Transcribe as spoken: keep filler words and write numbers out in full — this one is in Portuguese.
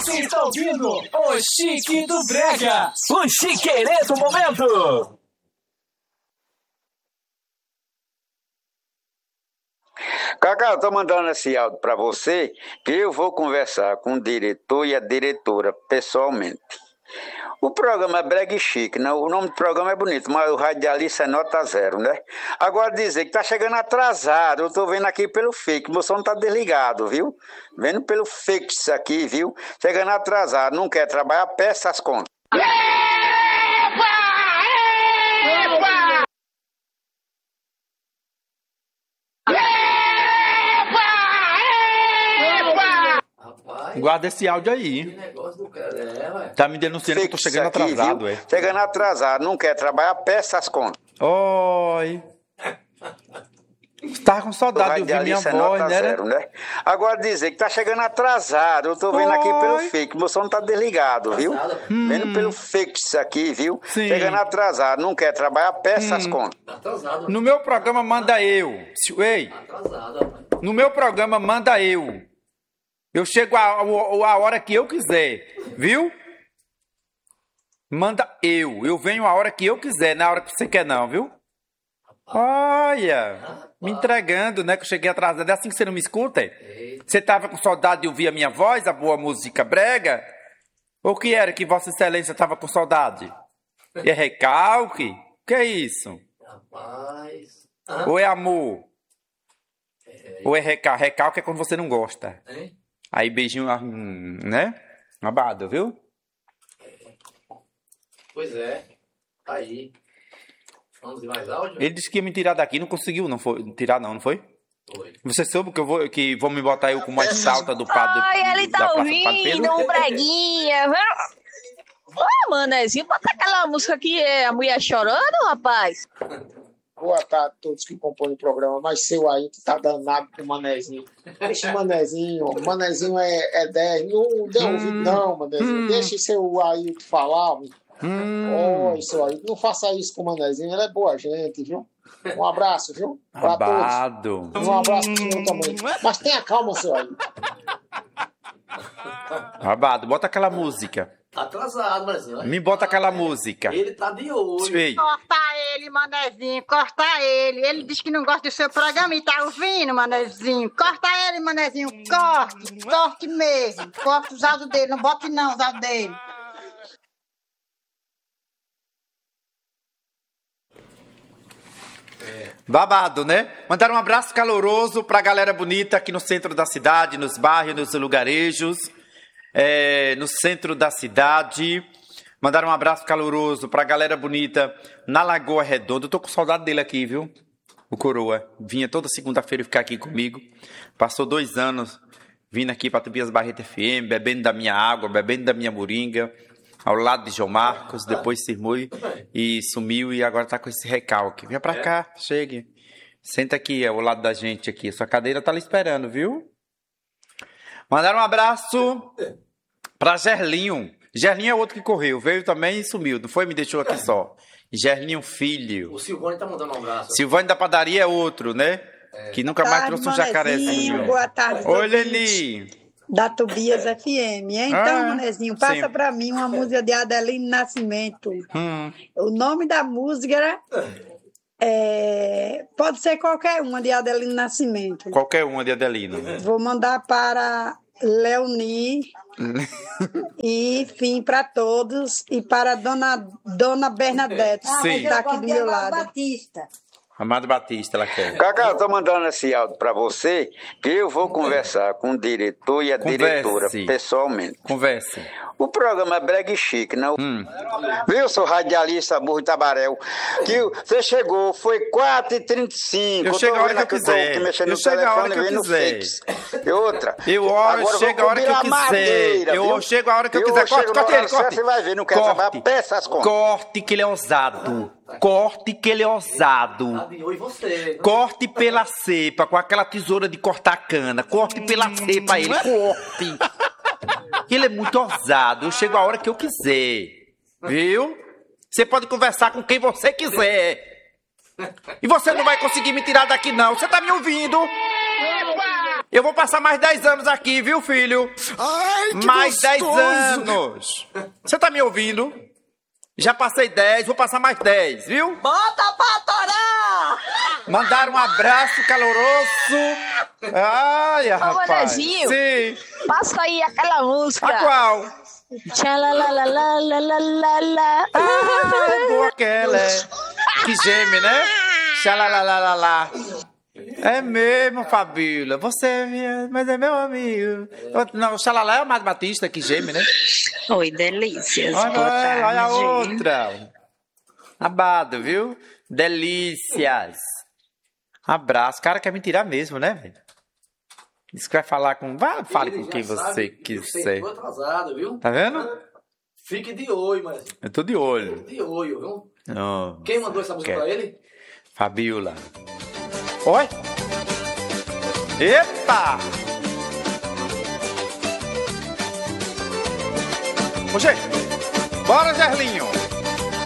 Você está ouvindo o Chique do Brega, o chiquerê do momento. Cacá, eu tô mandando esse áudio pra você, que eu vou conversar com o diretor e a diretora pessoalmente. O programa é Brega e Chique, né? O nome do programa é bonito, mas o radialista é nota zero, né? Agora dizer que tá chegando atrasado, eu tô vendo aqui pelo fake, o meu som tá desligado, viu? Vendo pelo fake aqui, viu? Chegando atrasado, não quer trabalhar, peça as contas. Guarda esse áudio aí. Que negócio do cara, é, ué. Tá me denunciando que eu tô chegando aqui, atrasado, viu? é. Chegando atrasado, não quer trabalhar, peça as contas. Oi. Você tava com saudade de ouvir minha é voz, nota né? zero, né? Agora dizer que tá chegando atrasado, eu tô vendo Oi. aqui pelo fake, meu som tá desligado, viu? Hum. Vendo pelo fake aqui, viu? Sim. Chegando atrasado, não quer trabalhar, peça Hum. as contas. Tá atrasado. No meu programa manda eu. Ei, Tá atrasado, mano. no meu programa manda eu. Eu chego a, a, a hora que eu quiser, viu? Manda eu. Eu venho a hora que eu quiser, na hora que você quer não, viu? Olha, me entregando, né? Que eu cheguei atrasado. É assim que você não me escuta? Você tava com saudade de ouvir a minha voz, a boa música brega? Ou que era que Vossa Excelência tava com saudade? E é recalque? O que é isso? Rapaz. Ou é amor? Ou é recalque? Recalque é quando você não gosta. Hein? Aí beijinho, hum, né? Abado, viu? Pois é. Tá aí. Vamos de mais áudio? Ele disse que ia me tirar daqui, não conseguiu, não foi? Tirar não, não foi? Foi. Você soube que eu vou, que vão me botar eu com mais salta do padre? Ai, ele da tá Praça do Padre ouvindo Pedro? um breguinha. Ô, manezinho, bota aquela música que é a mulher chorando, rapaz. Boa tarde a todos que compõem o programa, mas seu aí que tá danado com o Manezinho. Deixa o Manezinho, o Manezinho é, é dez, não dê ouvido não, Manezinho. Deixa seu aí falar. Hum. Oi, seu aí, não faça isso com o Manezinho, ele é boa gente, viu? Um abraço, viu? Pra Abado. todos. Um abraço pro senhor também. Mas tenha calma, seu aí. Abado, bota aquela música. Tá atrasado, Brasil. Me bota aquela música. Ele tá de olho. Ei, Corta ele, manezinho, corta ele. Ele diz que não gosta do seu programa e tá ouvindo, manezinho. Corta ele, manezinho, corte, corte mesmo. Corte os áudios dele, não bote não os áudios dele. babado, né? Mandaram um abraço caloroso pra galera bonita aqui no centro da cidade, nos bairros, nos lugarejos, é, no centro da cidade. Mandaram um abraço caloroso pra galera bonita na Lagoa Redonda. Eu tô com saudade dele aqui, viu? O Coroa. Vinha toda segunda-feira ficar aqui comigo. Passou dois anos vindo aqui pra Tobias Barreto F M, bebendo da minha água, bebendo da minha moringa, ao lado de João Marcos. Depois se irmou e sumiu e agora tá com esse recalque. Venha pra cá, chegue. Senta aqui ao lado da gente aqui. Sua cadeira tá ali esperando, viu? Mandaram um abraço pra Gerlinho. Gerlinho é outro que correu. Veio também e sumiu. Não foi? Me deixou aqui só. Gerlinho Filho. O Silvone tá mandando um abraço. Silvane da padaria é outro, né? É. Que nunca mais trouxe um jacarezinho. Boa tarde. Oi, Leni. Da Tobias F M. Então, ah, Manezinho, passa para mim uma música de Adeline Nascimento. Hum. O nome da música é... pode ser qualquer uma de Adeline Nascimento. Qualquer uma de Adelino. Vou mandar para Leoni e, enfim, para todos e para Dona, Dona Bernadette, Sim. que está aqui do meu lado. Batista. Amado Batista, ela quer. Cacá, eu tô mandando esse áudio pra você, que eu vou conversar com o diretor e a Converse. diretora pessoalmente. Converse. O programa é Brega e Chique, não? Hum. Viu, sou radialista burro de Tabarel? Que você chegou, foi quatro e trinta e cinco. Eu chego a hora que eu quiser. Eu chego a hora que eu quiser. E outra. Eu chego a hora que eu quiser. Eu chego a hora que eu quiser. Corte, corte ele, corte. Você vai ver, não quer trabalhar, peça as contas. Corte que ele é ousado. Corte que ele é ousado. E você? Corte pela cepa, com aquela tesoura de cortar cana. Corte pela cepa ele, corte. Ele é muito ousado. Eu chego a hora que eu quiser. Viu? Você pode conversar com quem você quiser. E você não vai conseguir me tirar daqui, não. Você tá me ouvindo? Eu vou passar mais dez anos aqui, viu, filho? Ai, que mais gostoso. dez anos. Você tá me ouvindo? Já passei dez, vou passar mais dez, viu? Bota pra torar! Mandar um abraço caloroso. Ai, Ô, rapaz. Manezinho. Sim. Passa aí aquela música. A qual? Tchalalalalalalalala. Ah, boa aquela, é. Que geme, né? Xalalalalala. É mesmo, Fabíola. Você é minha, mas é meu amigo. Não, o Xalalá é o Amado Batista que geme, né? Oi, delícias. Olha, Boa olha, olha a tarde. outra. Abado, viu? Delícias. Abraço. Cara, quer me tirar mesmo, né, velho? Isso que vai falar com... Vá, fale Ele com já quem sabe você que quiser. Tô atrasado, viu? Tá vendo? Fique de olho, mas Eu tô de olho. de olho, viu? Oh, Quem mandou essa música quer. pra ele? Fabíola. Oi? Epa! Ô, gente, bora, Gerlinho.